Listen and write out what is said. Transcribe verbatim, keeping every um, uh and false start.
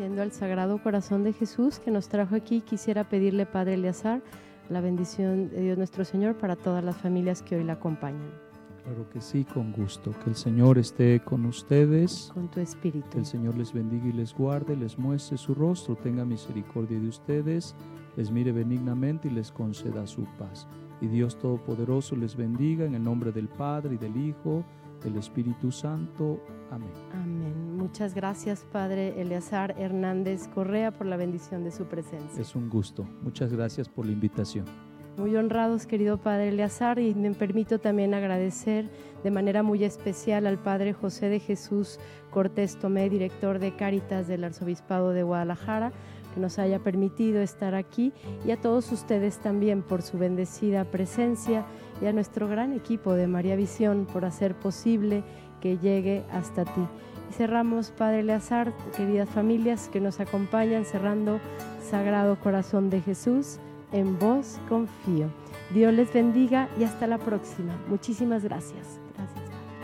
Bendiciendo al Sagrado Corazón de Jesús que nos trajo aquí, quisiera pedirle, Padre Eleazar, la bendición de Dios nuestro Señor para todas las familias que hoy la acompañan. Claro que sí, con gusto. Que el Señor esté con ustedes. Con tu espíritu. Que el Señor les bendiga y les guarde, les muestre su rostro, tenga misericordia de ustedes, les mire benignamente y les conceda su paz. Y Dios Todopoderoso les bendiga en el nombre del Padre y del Hijo, del Espíritu Santo. Amén. Amén. Muchas gracias, Padre Eleazar Hernández Correa, por la bendición de su presencia. Es un gusto. Muchas gracias por la invitación. Muy honrados, querido Padre Eleazar, y me permito también agradecer de manera muy especial al Padre José de Jesús Cortés Tomé, director de Cáritas del Arzobispado de Guadalajara, que nos haya permitido estar aquí, y a todos ustedes también por su bendecida presencia, y a nuestro gran equipo de María Visión por hacer posible que llegue hasta ti. Y cerramos, Padre Eleazar, queridas familias que nos acompañan, cerrando Sagrado Corazón de Jesús, en vos confío. Dios les bendiga y hasta la próxima. Muchísimas gracias. Gracias.